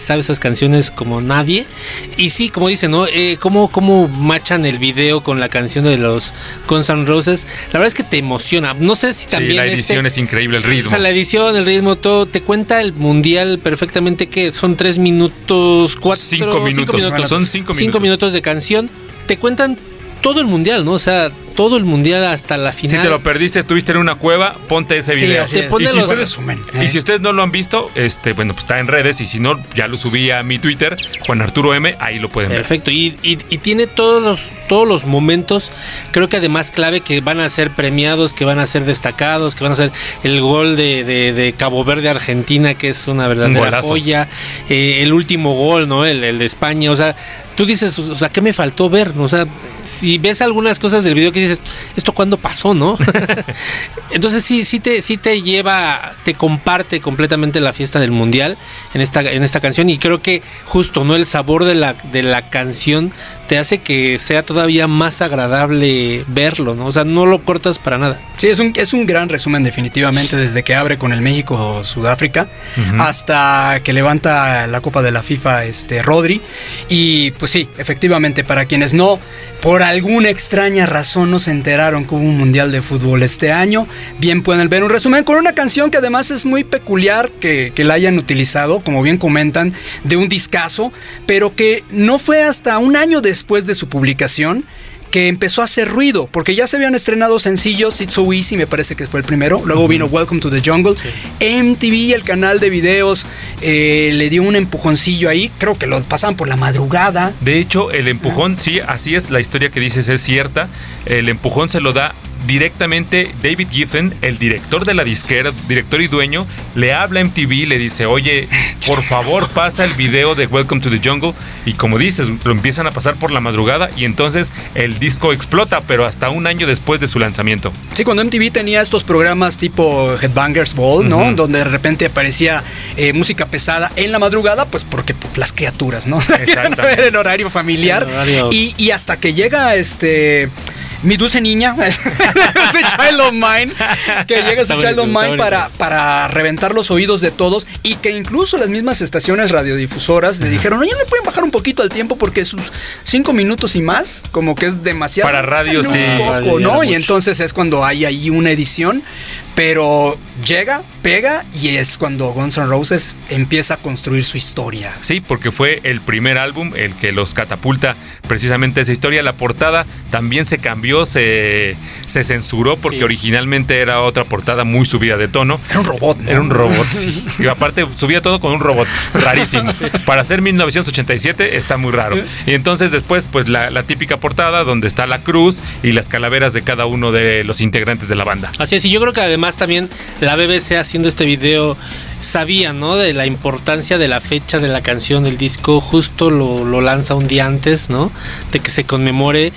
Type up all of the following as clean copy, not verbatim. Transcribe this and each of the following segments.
sabe esas canciones como nadie. Y sí, como dicen, ¿no? Cómo machan el video con la canción de los Guns N' Roses. La verdad es que te emociona. No sé si también... Sí, la edición es increíble, el ritmo. O sea, la edición, el ritmo, todo. Te cuenta el mundial perfectamente, que son 3 minutos, 5 minutos. Son 5 minutos. 5 minutos de canción. Te cuentan todo el mundial, ¿no? O sea, todo el mundial hasta la final. Si te lo perdiste, estuviste en una cueva, ponte ese video. Sí, y si ustedes no lo han visto, bueno, pues está en redes, y si no, ya lo subí a mi Twitter, Juan Arturo M, ahí lo pueden ver. Perfecto, y tiene todos los momentos, creo que además clave, que van a ser premiados, que van a ser destacados, que van a ser el gol de Cabo Verde Argentina, que es una verdadera joya, el último gol, ¿no? El de España, o sea, tú dices, o sea, ¿qué me faltó ver? O sea, si ves algunas cosas del video que dices, ¿esto cuándo pasó, no? Entonces sí te lleva, te comparte completamente la fiesta del mundial en esta canción, y creo que justo, ¿no? El sabor de la canción te hace que sea todavía más agradable verlo, ¿no? O sea, no lo cortas para nada. Sí, es un gran resumen, definitivamente, desde que abre con el México-Sudáfrica hasta que levanta la Copa de la FIFA Rodri. Y pues sí, efectivamente, para quienes no, por alguna extraña razón, no se enteraron que hubo un mundial de fútbol este año, bien pueden ver un resumen con una canción que además es muy peculiar que la hayan utilizado, como bien comentan, de un discazo, pero que no fue hasta un año después de su publicación que empezó a hacer ruido, porque ya se habían estrenado sencillos. It's So Easy me parece que fue el primero, luego vino Welcome to the Jungle, MTV, el canal de videos, le dio un empujoncillo ahí, creo que lo pasaban por la madrugada. De hecho, el empujón, sí, así es, la historia que dices es cierta, el empujón se lo da directamente David Geffen, el director de la disquera, director y dueño, le habla a MTV, le dice, oye, por favor pasa el video de Welcome to the Jungle, y como dices, lo empiezan a pasar por la madrugada, y entonces el disco explota, pero hasta un año después de su lanzamiento. Sí, cuando MTV tenía estos programas tipo Headbangers Ball, ¿no? Donde de repente aparecía música pesada en la madrugada, pues porque las criaturas, ¿no? Exactamente. En horario familiar. Y hasta que llega Mi Dulce Niña, ese Child of Mine, que llega ese Child of Mine para reventar los oídos de todos, y que incluso las mismas estaciones radiodifusoras le dijeron, oye, ¿no le pueden bajar un poquito al tiempo? Porque sus 5 minutos y más, como que es demasiado. Para radio, sí. Un poco, ¿no? Y entonces es cuando hay ahí una edición, pero llega, pega, y es cuando Guns N' Roses empieza a construir su historia. Sí, porque fue el primer álbum el que los catapulta precisamente esa historia. La portada también se cambió, se censuró, porque originalmente era otra portada muy subida de tono. Era un robot, ¿no? Era un robot, sí. Y aparte subía todo con un robot, rarísimo. Para ser 1987 está muy raro. Y entonces después, pues la típica portada donde está la cruz y las calaveras de cada uno de los integrantes de la banda. Así es, y yo creo que además también la BBC, haciendo este video, sabía, ¿no? De la importancia de la fecha de la canción del disco. Justo lo lanza un día antes, ¿no? De que se conmemore.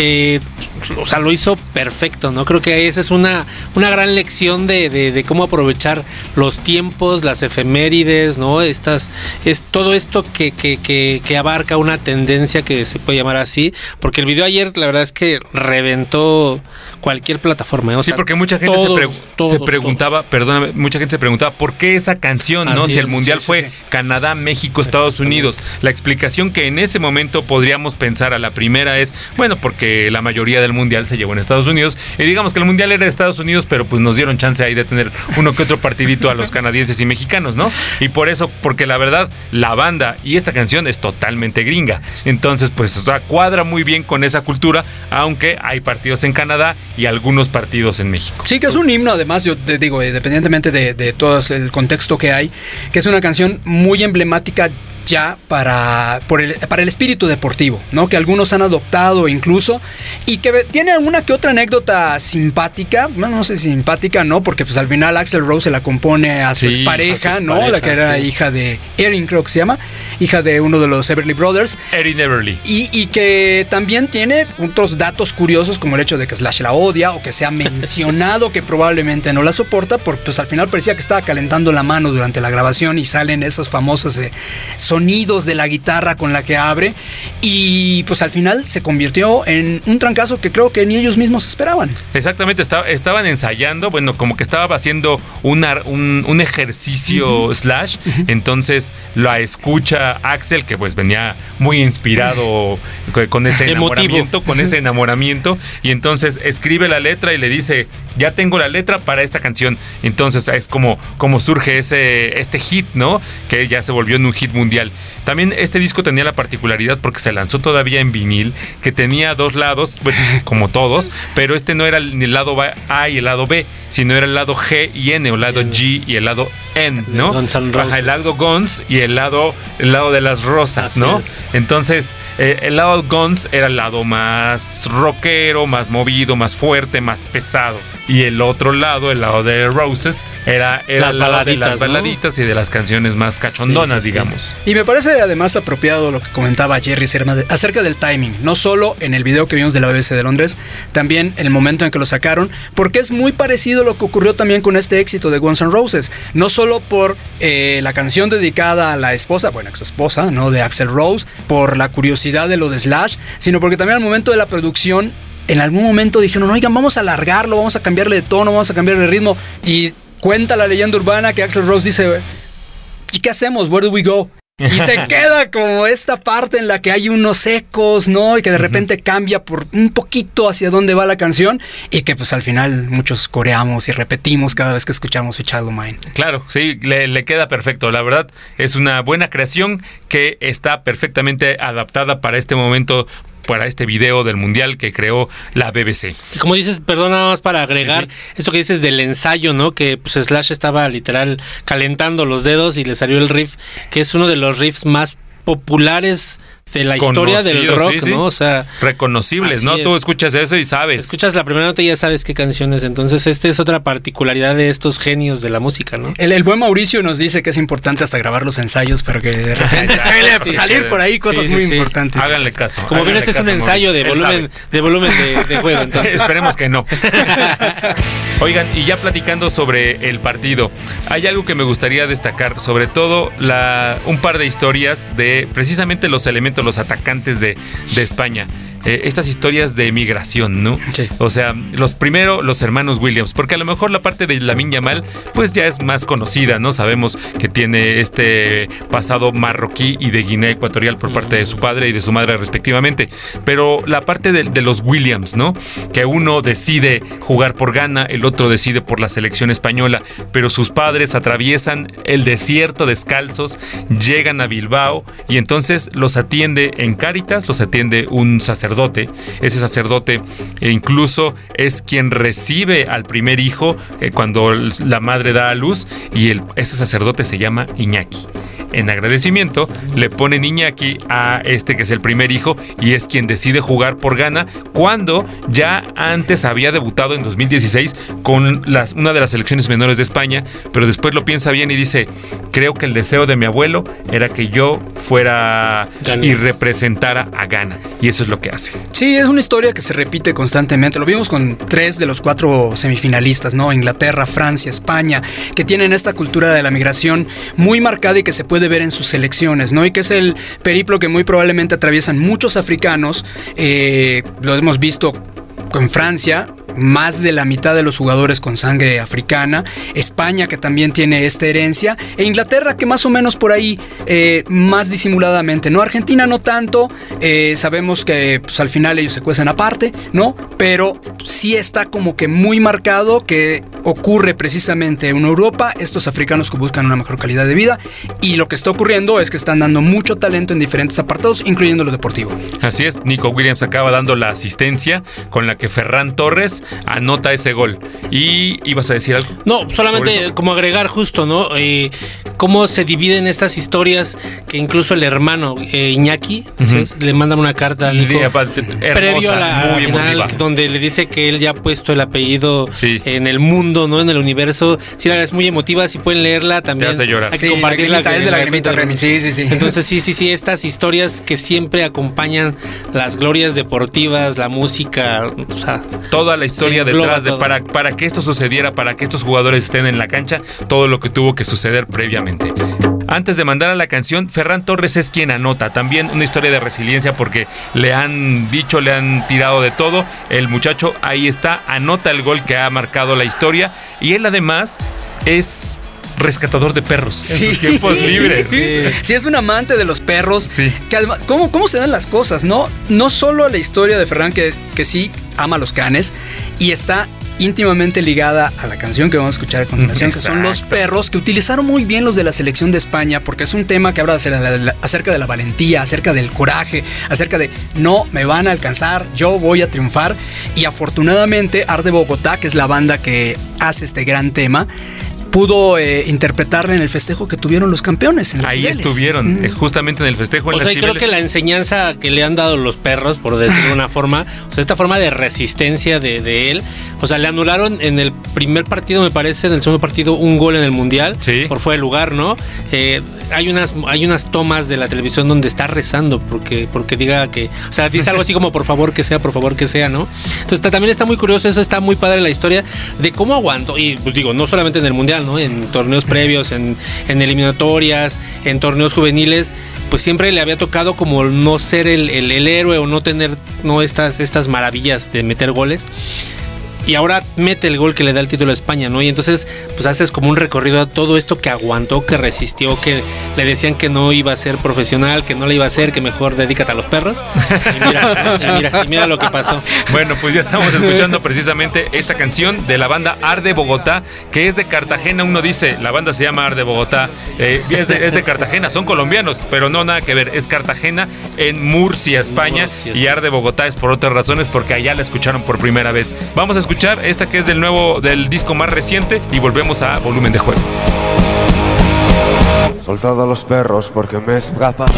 O sea, lo hizo perfecto, ¿no? Creo que esa es una gran lección de cómo aprovechar los tiempos, las efemérides, ¿no? Es todo esto que abarca una tendencia que se puede llamar así, porque el video ayer, la verdad es que reventó cualquier plataforma, ¿no? Sí, porque mucha gente se preguntaba, perdóname, mucha gente se preguntaba ¿por qué esa canción? ¿No? Si el mundial fue Canadá, México, Estados Unidos. La explicación que en ese momento podríamos pensar a la primera es, bueno, porque la mayoría del mundial se llevó en Estados Unidos, y digamos que el mundial era de Estados Unidos, pero pues nos dieron chance ahí de tener uno que otro partidito a los canadienses y mexicanos, ¿no? Y por eso, porque la verdad, la banda y esta canción es totalmente gringa. Entonces, pues, o sea, cuadra muy bien con esa cultura, aunque hay partidos en Canadá y algunos partidos en México. Sí, que es un himno, además, yo te digo, independientemente de todo el contexto que hay, que es una canción muy emblemática ya para el espíritu deportivo, ¿no? Que algunos han adoptado incluso, y que tiene alguna que otra anécdota simpática. Bueno, no sé si simpática, ¿no? Porque pues al final Axl Rose se la compone a su expareja, ¿no? La que era hija de Erin, creo que se llama. hija de uno de los Everly Brothers. Erin Everly. Y que también tiene otros datos curiosos, como el hecho de que Slash la odia, o que se ha mencionado que probablemente no la soporta, porque pues al final parecía que estaba calentando la mano durante la grabación y salen esos famosos sonidos de la guitarra con la que abre, y pues al final se convirtió en un trancazo que creo que ni ellos mismos esperaban. Exactamente, estaban ensayando, bueno, como que estaba haciendo un ejercicio Slash, entonces la escucha Axl, que pues venía muy inspirado con ese enamoramiento, y entonces escribe la letra y le dice, ya tengo la letra para esta canción. Entonces es como surge este hit, ¿no? Que ya se volvió en un hit mundial. También este disco tenía la particularidad, porque se lanzó todavía en vinil, que tenía dos lados, bueno, como todos, pero este no era ni el lado A y el lado B, sino era el lado G y N, o el lado G y el lado N, ¿no? El lado Guns y el lado de las rosas, así ¿no? Es. Entonces, el lado Guns era el lado más rockero, más movido, más fuerte, más pesado. Y el otro lado, el lado de Roses, era el lado de las baladitas, ¿no? Y de las canciones más cachondonas, digamos. Y me parece además apropiado lo que comentaba Jerry acerca del timing, no solo en el video que vimos de la BBC de Londres, también el momento en que lo sacaron, porque es muy parecido a lo que ocurrió también con este éxito de Guns N' Roses, no solo por la canción dedicada a la esposa, bueno, ex esposa, ¿no? De Axl Rose, por la curiosidad de lo de Slash, sino porque también al momento de la producción, en algún momento dijeron, oigan, vamos a alargarlo, vamos a cambiarle de tono, vamos a cambiarle de ritmo. Y cuenta la leyenda urbana que Axl Rose dice, ¿y qué hacemos? Where do we go? Y se queda como esta parte en la que hay unos ecos, ¿no? Y que de repente cambia por un poquito hacia dónde va la canción, y que pues al final muchos coreamos y repetimos cada vez que escuchamos A Child of Mine. Claro, sí, le queda perfecto. La verdad es una buena creación que está perfectamente adaptada para este momento, para este video del mundial que creó la BBC. Y como dices, perdón, nada más para agregar, sí. Esto que dices del ensayo, ¿no? Que pues Slash estaba literal calentando los dedos y le salió el riff, que es uno de los riffs más populares de la historia del rock, sí, sí. ¿No? O sea, reconocibles, ¿no? Tú escuchas eso y sabes. Escuchas la primera nota y ya sabes qué canciones. Entonces, es otra particularidad de estos genios de la música, ¿no? El buen Mauricio nos dice que es importante hasta grabar los ensayos, pero que de repente salir por ahí cosas muy importantes. Háganle caso. Como bien, este es un ensayo de volumen de juego, entonces. Esperemos que no. Oigan, y ya platicando sobre el partido, hay algo que me gustaría destacar, sobre todo un par de historias de precisamente los elementos, los atacantes de España. Estas historias de migración, ¿no? Sí. O sea, los hermanos Williams, porque a lo mejor la parte de Lamine Yamal pues ya es más conocida, ¿no? Sabemos que tiene este pasado marroquí y de Guinea Ecuatorial por parte de su padre y de su madre respectivamente, pero la parte de los Williams, ¿no? Que uno decide jugar por Ghana, el otro decide por la selección española, pero sus padres atraviesan el desierto descalzos, llegan a Bilbao y entonces los atiende en Cáritas, los atiende un sacerdote. Ese sacerdote incluso es quien recibe al primer hijo cuando la madre da a luz, y ese sacerdote se llama Iñaki. En agradecimiento le ponen Iñaki a este que es el primer hijo, y es quien decide jugar por Ghana, cuando ya antes había debutado en 2016 con una de las selecciones menores de España, pero después lo piensa bien y dice, creo que el deseo de mi abuelo era que yo fuera y representara a Ghana, y eso es lo que hace. Sí, es una historia que se repite constantemente. Lo vimos con 3 de los 4 semifinalistas, ¿no? Inglaterra, Francia, España, que tienen esta cultura de la migración muy marcada y que se puede ver en sus selecciones, ¿no? Y que es el periplo que muy probablemente atraviesan muchos africanos. Lo hemos visto en Francia, más de la mitad de los jugadores con sangre africana, España, que también tiene esta herencia, e Inglaterra, que más o menos por ahí, más disimuladamente, ¿no? Argentina no tanto, sabemos que pues, al final ellos se cuecen aparte, ¿no? Pero sí está como que muy marcado que ocurre precisamente en Europa, estos africanos que buscan una mejor calidad de vida, y lo que está ocurriendo es que están dando mucho talento en diferentes apartados, incluyendo lo deportivo. Así es, Nico Williams acaba dando la asistencia con la que Ferran Torres anota ese gol. ¿Y ibas a decir algo? No, solamente como agregar justo, ¿no? cómo se dividen estas historias, que incluso el hermano Iñaki le mandan una carta a Nico, previo a la final, donde le dice que él ya ha puesto el apellido en el mundo, ¿no? En el universo. Sí, la verdad es muy emotiva, si pueden leerla también. Te hace llorar. Hay que compartirla. Es de Lagrimita Remy, sí. Entonces sí, estas historias que siempre acompañan las glorias deportivas, la música, o sea, toda la historia detrás de para que esto sucediera, para que estos jugadores estén en la cancha, todo lo que tuvo que suceder previamente. Antes de mandar a la canción, Ferran Torres es quien anota. También una historia de resiliencia, porque le han dicho, le han tirado de todo. El muchacho ahí está, anota el gol que ha marcado la historia. Y él además es rescatador de perros en sus tiempos libres. Sí, es un amante de los perros. Sí. Que además, ¿cómo se dan las cosas? No solo la historia de Ferran, que sí ama los canes y está íntimamente ligada a la canción que vamos a escuchar a continuación, que son los perros, que utilizaron muy bien los de la selección de España, porque es un tema que habla acerca de la valentía, acerca del coraje, acerca de no me van a alcanzar, yo voy a triunfar. Y afortunadamente Arde Bogotá, que es la banda que hace este gran tema, pudo interpretarla en el festejo que tuvieron los campeones en las Ahí Cibeles. Estuvieron, justamente en el festejo en las Cibeles. Creo que la enseñanza que le han dado los perros, por decirlo de una forma, o sea, esta forma de resistencia de él, o sea, le anularon en el primer partido, me parece, en el segundo partido, un gol en el Mundial, por fuera de lugar, ¿no? Hay unas tomas de la televisión donde está rezando porque diga que, o sea, dice algo así como por favor que sea, ¿no? Entonces también está muy curioso, eso está muy padre la historia de cómo aguantó, y pues digo, no solamente en el Mundial, ¿no? En torneos previos, en eliminatorias, en torneos juveniles, pues siempre le había tocado como no ser el héroe o no tener estas maravillas de meter goles. Y ahora mete el gol que le da el título a España, ¿no? Y entonces, pues haces como un recorrido a todo esto que aguantó, que resistió, que le decían que no iba a ser profesional, que no le iba a hacer, que mejor dedícate a los perros. Y mira lo que pasó. Bueno, pues ya estamos escuchando precisamente esta canción de la banda Arde Bogotá, que es de Cartagena. Uno dice, la banda se llama Arde Bogotá, es de Cartagena, son colombianos, pero no, nada que ver, es Cartagena en Murcia, España, y Arde Bogotá es por otras razones, porque allá la escucharon por primera vez. Vamos a escuchar esta que es del disco más reciente y volvemos a Volumen de Juego. Soltado a los perros porque me escapa.